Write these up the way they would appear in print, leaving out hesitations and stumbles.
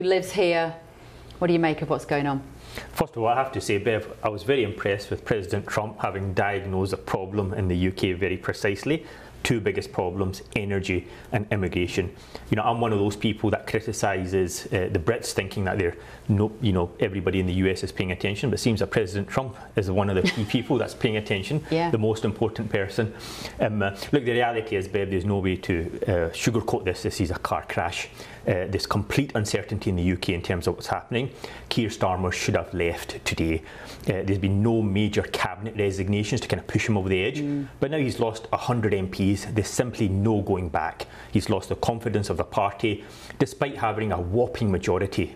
lives here. What do you make of what's going on? First of all, I have to say, Bev, I was very impressed with President Trump having diagnosed a problem in the UK very precisely. Two biggest problems: energy and immigration. You know, I'm one of those people that criticises the Brits, thinking that everybody in the US is paying attention, but it seems that President Trump is one of the key people that's paying attention, the most important person. Look, the reality is, Bev, there's no way to sugarcoat this. This is a car crash. There's complete uncertainty in the UK in terms of what's happening. Keir Starmer should have left today. There's been no major cabinet resignations to kind of push him over the edge, but now he's lost 100 MPs. There's simply no going back. He's lost the confidence of the party, despite having a whopping majority,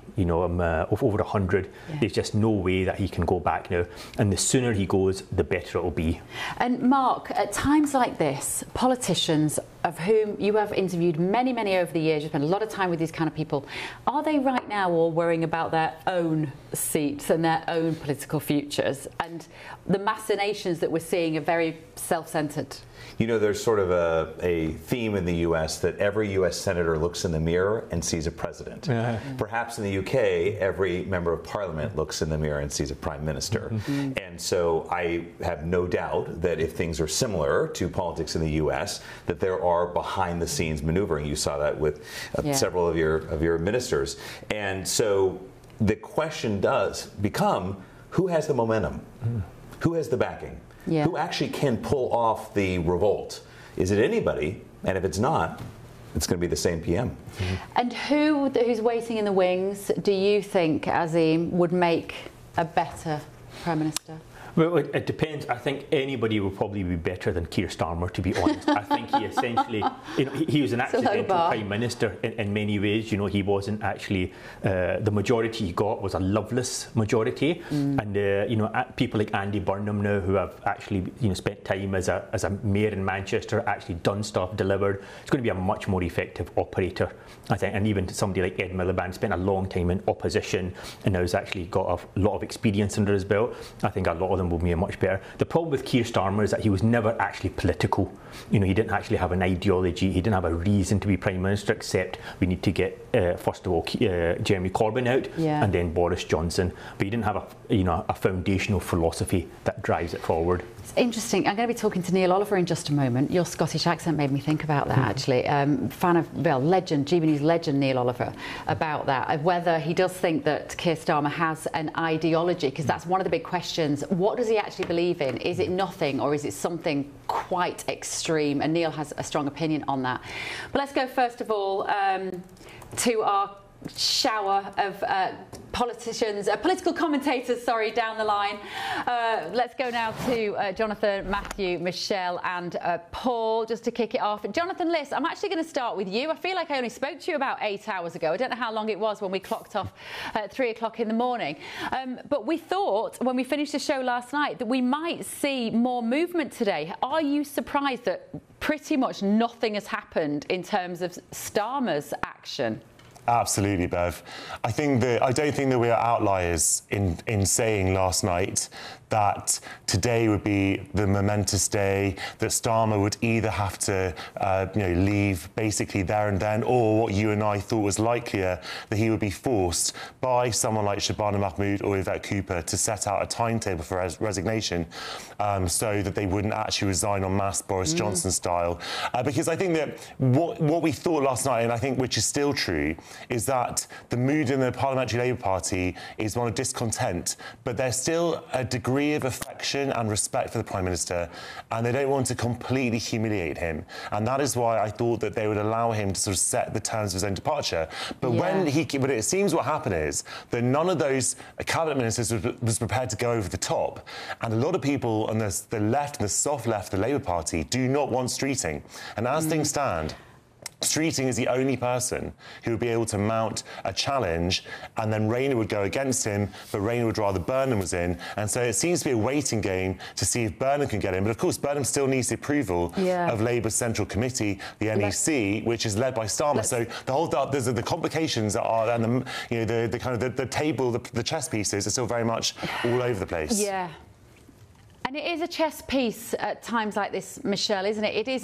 of over 100. There's just no way that he can go back now. And the sooner he goes, the better it will be. And Mark, at times like this, politicians, of whom you have interviewed many, many over the years, you spend a lot of time with these kind of people, are they right now all worrying about their own seats and their own political futures? And the machinations that we're seeing are very self-centred. You know, there's sort of a theme in the US that every US senator looks in the mirror and sees a president. Perhaps in the UK, every member of parliament looks in the mirror and sees a prime minister. And so I have no doubt that if things are similar to politics in the US, that there are behind the scenes maneuvering. You saw that with several of your ministers. And so the question does become, who has the momentum? Who has the backing? Who actually can pull off the revolt? Is it anybody? And if it's not, it's going to be the same PM. And who's waiting in the wings, do you think, Azim, would make a better Prime Minister? Well, it depends. I think anybody will probably be better than Keir Starmer, to be honest. I think he essentially, he was an accidental Prime Minister in many ways. You know, he wasn't actually, the majority he got was a loveless majority. And, people like Andy Burnham now, who have actually, spent time as a mayor in Manchester, actually done stuff, delivered. It's going to be a much more effective operator, I think. And even somebody like Ed Miliband spent a long time in opposition and now has actually got a lot of experience under his belt. I think a lot of them will be much better. The problem with Keir Starmer is that he was never actually political. He didn't actually have an ideology. He didn't have a reason to be Prime Minister, except we need to get, first of all, Jeremy Corbyn out and then Boris Johnson. But he didn't have a foundational philosophy that drives it forward. It's interesting. I'm going to be talking to Neil Oliver in just a moment. Your Scottish accent made me think about that, actually. Fan of, legend, GB News legend Neil Oliver, about that, of whether he does think that Keir Starmer has an ideology, because that's one of the big questions. What does he actually believe in? Is it nothing, or is it something quite extreme? And Neil has a strong opinion on that. But let's go, first of all, to our shower of political commentators, down the line. Let's go now to Jonathan, Matthew, Michelle and Paul, just to kick it off. Jonathan Liss, I'm actually going to start with you. I feel like I only spoke to you about 8 hours ago. I don't know how long it was when we clocked off at 3 o'clock in the morning. But we thought, when we finished the show last night, that we might see more movement today. Are you surprised that pretty much nothing has happened in terms of Starmer's action? Absolutely, Bev. I don't think that we are outliers in saying last night that today would be the momentous day, that Starmer would either have to leave basically there and then, or what you and I thought was likelier, that he would be forced by someone like Shabana Mahmood or Yvette Cooper to set out a timetable for resignation, so that they wouldn't actually resign en masse Boris Johnson style. Because I think that what we thought last night, and I think which is still true, is that the mood in the Parliamentary Labour Party is one of discontent, but there's still a degree of affection and respect for the Prime Minister, and they don't want to completely humiliate him. And that is why I thought that they would allow him to sort of set the terms of his own departure. But but it seems what happened is that none of those cabinet ministers was prepared to go over the top. And a lot of people on the left, the soft left, the Labour Party, do not want streeting. And as things stand, Streeting is the only person who would be able to mount a challenge, and then Rayner would go against him, but Rayner would rather Burnham was in. And so it seems to be a waiting game to see if Burnham can get in. But of course, Burnham still needs the approval of Labour's Central Committee, the NEC, which is led by Starmer. So the whole there's the complications are, and the table, the chess pieces are still very much all over the place. Yeah. And it is a chess piece at times like this, Michelle, isn't it? It is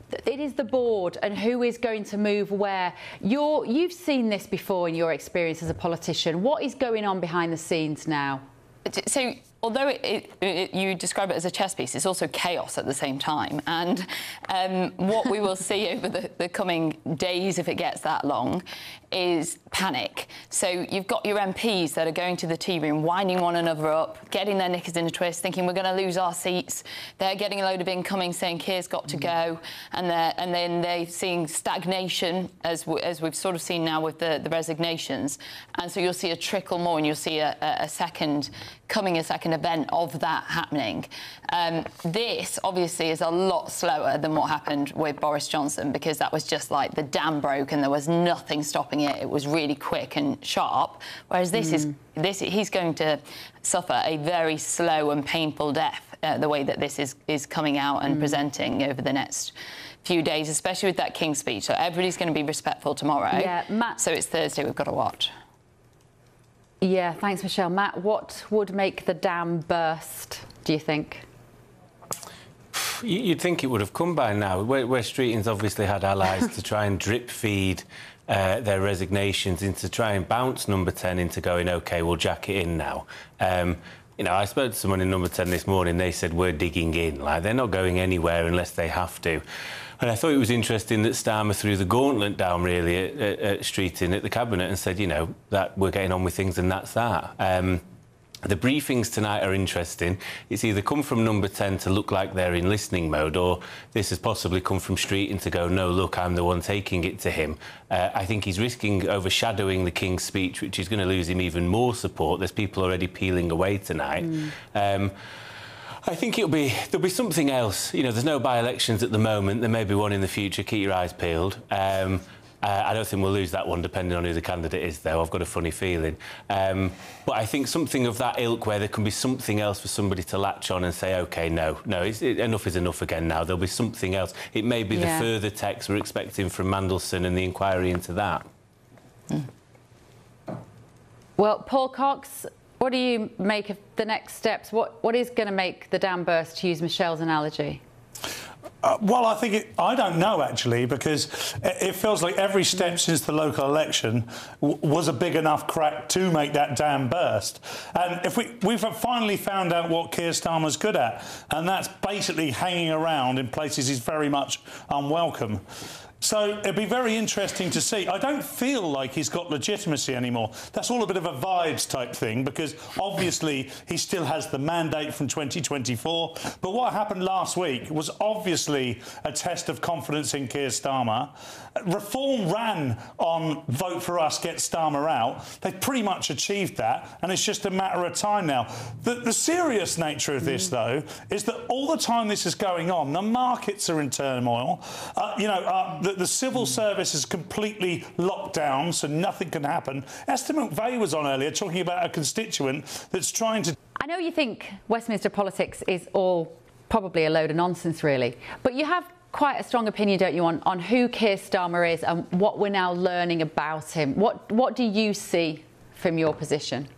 It is the board and who is going to move where. You've seen this before in your experience as a politician. What is going on behind the scenes now? So, although you describe it as a chess piece, it's also chaos at the same time. And what we will see over the coming days, if it gets that long, is panic. So you've got your MPs that are going to the tea room, winding one another up, getting their knickers in a twist, thinking we're going to lose our seats. They're getting a load of incoming saying Keir's got to go. And then they're seeing stagnation, as we've sort of seen now with the resignations. And so you'll see a trickle more, and you'll see a second event of that happening. This, obviously, is a lot slower than what happened with Boris Johnson, because that was just like the dam broke and there was nothing stopping it. It was really quick and sharp, whereas he's going to suffer a very slow and painful death, the way that this is coming out and presenting over the next few days, especially with that King's speech. So everybody's going to be respectful tomorrow. Yeah, Matt. So it's Thursday, we've got to watch. Yeah, thanks, Michelle. Matt, what would make the dam burst, do you think? You'd think it would have come by now. Wes Streeting's obviously had allies to try and drip feed their resignations into try and bounce Number 10 into going, OK, we'll jack it in now. You know, I spoke to someone in Number 10 this morning. They said, we're digging in. Like, they're not going anywhere unless they have to. And I thought it was interesting that Starmer threw the gauntlet down, really, at Streeting at the Cabinet and said, you know, that we're getting on with things and that's that. The briefings tonight are interesting. It's either come from Number 10 to look like they're in listening mode, or this has possibly come from Streeting to go, no, look, I'm the one taking it to him. I think he's risking overshadowing the King's speech, which is going to lose him even more support. There's people already peeling away tonight. I think there'll be something else. You know, there's no by-elections at the moment. There may be one in the future. Keep your eyes peeled. I don't think we'll lose that one, depending on who the candidate is, though. I've got a funny feeling. But I think something of that ilk, where there can be something else for somebody to latch on and say, OK, no, enough is enough again now. There'll be something else. It may be the further text we're expecting from Mandelson and the inquiry into that. Well, Paul Cox, what do you make of the next steps? What is going to make the dam burst, to use Michelle's analogy? Well, I don't know, actually, because it feels like every step since the local election was a big enough crack to make that dam burst. And if we've finally found out what Keir Starmer's good at, and that's basically hanging around in places he's very much unwelcome. So it'd be very interesting to see. I don't feel like he's got legitimacy anymore. That's all a bit of a vibes type thing, because obviously he still has the mandate from 2024. But what happened last week was obviously a test of confidence in Keir Starmer. Reform ran on vote for us, get Starmer out. They've pretty much achieved that, and it's just a matter of time now. The serious nature of this, though, is that all the time this is going on, the markets are in turmoil. The civil service is completely locked down, so nothing can happen. Esther McVey was on earlier talking about a constituent that's trying to... I know you think Westminster politics is all probably a load of nonsense, really, but you have quite a strong opinion, don't you, on who Keir Starmer is and what we're now learning about him. What do you see from your position?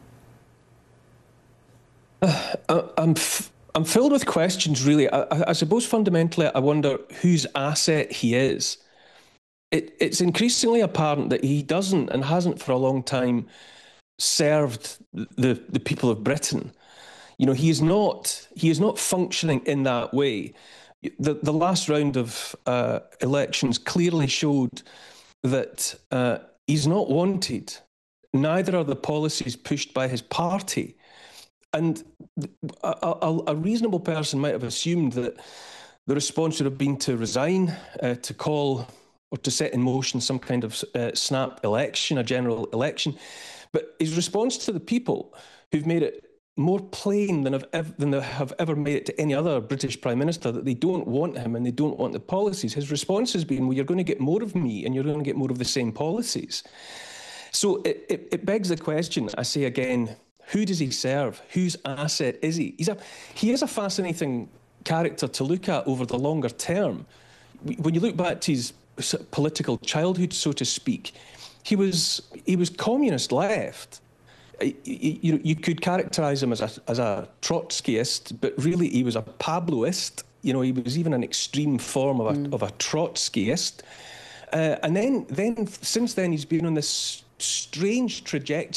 I'm filled with questions, really. I suppose fundamentally I wonder whose asset he is. It's increasingly apparent that he doesn't and hasn't for a long time served the people of Britain. You know, he is not functioning in that way. The last round of elections clearly showed that he's not wanted. Neither are the policies pushed by his party. And a reasonable person might have assumed that the response would have been to resign, to call or to set in motion some kind of snap election, a general election. But his response to the people who've made it more plain than they have ever made it to any other British Prime Minister that they don't want him and they don't want the policies, his response has been, well, you're going to get more of me and you're going to get more of the same policies. So it begs the question, I say again, who does he serve? Whose asset is he? He is a fascinating character to look at over the longer term. When you look back to his political childhood, so to speak, he was communist left. You could characterise him as a Trotskyist, but really he was a Pabloist. you know, he was even an extreme form of a Trotskyist. And then since then, he's been on this strange trajectory